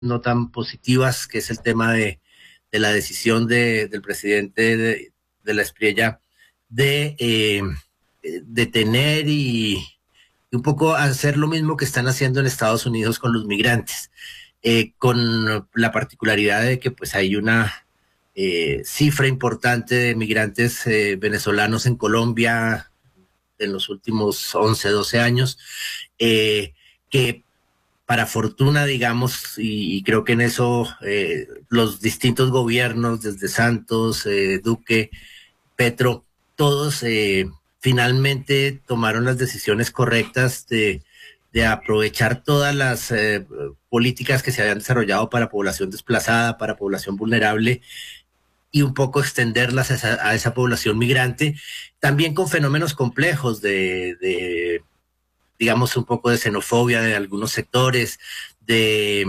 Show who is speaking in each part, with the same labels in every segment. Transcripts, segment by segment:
Speaker 1: no tan positivas, que es el tema de la decisión del presidente de la Espriella de detener y un poco hacer lo mismo que están haciendo en Estados Unidos con los migrantes, con la particularidad de que pues hay una cifra importante de migrantes venezolanos en Colombia en los últimos 11, 12 años, que para fortuna, digamos, y creo que en eso los distintos gobiernos, desde Santos, Duque, Petro, todos finalmente tomaron las decisiones correctas de aprovechar todas las políticas que se habían desarrollado para población desplazada, para población vulnerable, y un poco extenderlas a esa población migrante, también con fenómenos complejos digamos, un poco de xenofobia de algunos sectores, de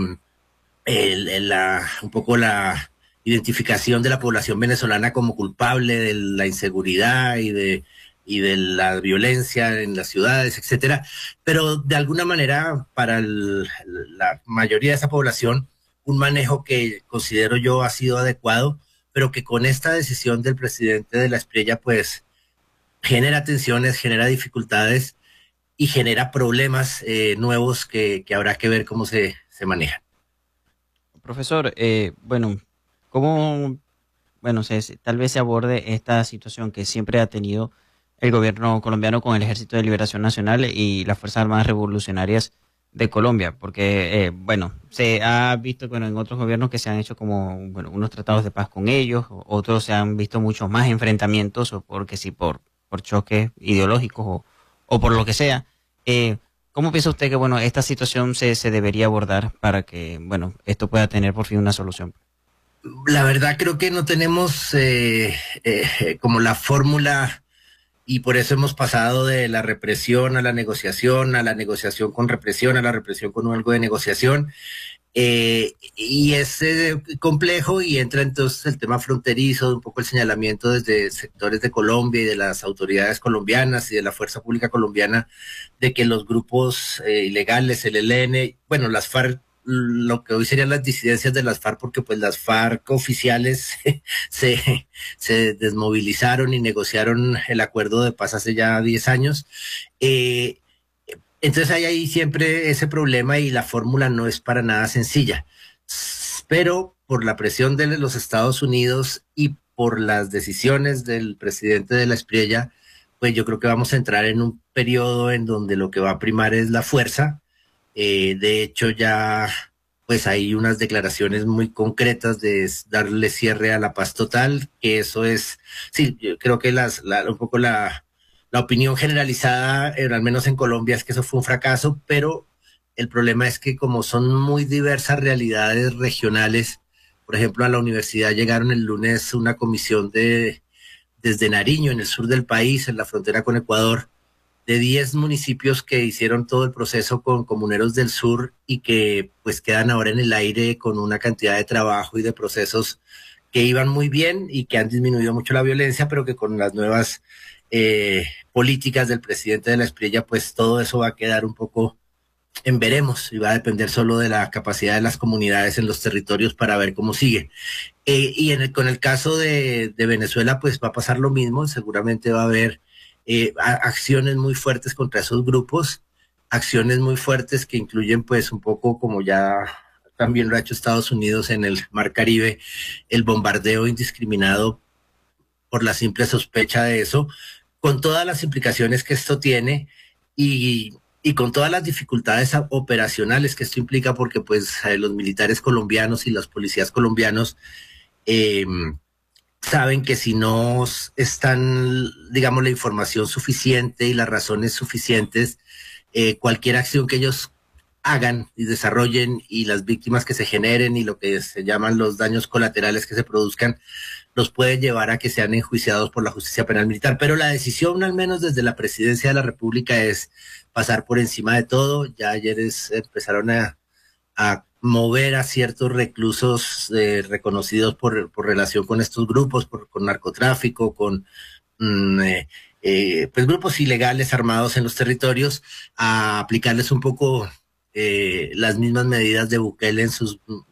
Speaker 1: un poco la identificación de la población venezolana como culpable de la inseguridad y de la violencia en las ciudades, etcétera, pero de alguna manera para la mayoría de esa población un manejo que considero yo ha sido adecuado, pero que con esta decisión del presidente de la Espriella pues genera tensiones, genera dificultades y genera problemas nuevos que habrá que ver cómo se manejan.
Speaker 2: Profesor, bueno, ¿cómo, bueno, tal vez se aborde esta situación que siempre ha tenido el gobierno colombiano con el Ejército de Liberación Nacional y las Fuerzas Armadas Revolucionarias de Colombia? Porque, bueno, se ha visto, bueno, en otros gobiernos que se han hecho como, bueno, unos tratados de paz con ellos, otros se han visto muchos más enfrentamientos, o porque sí, por choques ideológicos o por lo que sea. ¿Cómo piensa usted que, bueno, esta situación se debería abordar para que, bueno, esto pueda tener por fin una solución?
Speaker 1: La verdad creo que no tenemos como la fórmula, y por eso hemos pasado de la represión a la negociación con represión, a la represión con algo de negociación. Y es complejo, y entra entonces el tema fronterizo, un poco el señalamiento desde sectores de Colombia y de las autoridades colombianas y de la fuerza pública colombiana de que los grupos ilegales, el ELN, bueno, las FARC, lo que hoy serían las disidencias de las FARC, porque pues las FARC oficiales se desmovilizaron y negociaron el acuerdo de paz hace ya 10 años. Eh, entonces hay ahí siempre ese problema y la fórmula no es para nada sencilla. Pero por la presión de los Estados Unidos y por las decisiones del presidente de la Espriella, pues yo creo que vamos a entrar en un periodo en donde lo que va a primar es la fuerza. De hecho, ya pues hay unas declaraciones muy concretas de darle cierre a la paz total, que eso es, sí, yo creo que un poco la opinión generalizada, al menos en Colombia, es que eso fue un fracaso, pero el problema es que como son muy diversas realidades regionales, por ejemplo, a la universidad llegaron el lunes una comisión desde Nariño, en el sur del país, en la frontera con Ecuador, de 10 municipios que hicieron todo el proceso con comuneros del sur y que pues quedan ahora en el aire con una cantidad de trabajo y de procesos que iban muy bien y que han disminuido mucho la violencia, pero que con las nuevas políticas del presidente de la Espriella, pues todo eso va a quedar un poco en veremos y va a depender solo de la capacidad de las comunidades en los territorios para ver cómo sigue. Con el caso de Venezuela, pues va a pasar lo mismo, seguramente va a haber acciones muy fuertes contra esos grupos, acciones muy fuertes que incluyen pues un poco como ya también lo ha hecho Estados Unidos en el Mar Caribe, el bombardeo indiscriminado por la simple sospecha de eso, con todas las implicaciones que esto tiene y con todas las dificultades operacionales que esto implica, porque pues los militares colombianos y los policías colombianos eh, saben que si no están, digamos, la información suficiente y las razones suficientes, cualquier acción que ellos hagan y desarrollen y las víctimas que se generen y lo que se llaman los daños colaterales que se produzcan, los puede llevar a que sean enjuiciados por la justicia penal militar. Pero la decisión, al menos desde la presidencia de la República, es pasar por encima de todo. Ya ayer empezaron a mover a ciertos reclusos reconocidos por relación con estos grupos, con narcotráfico, con pues grupos ilegales armados en los territorios, a aplicarles un poco las mismas medidas de Bukele en sus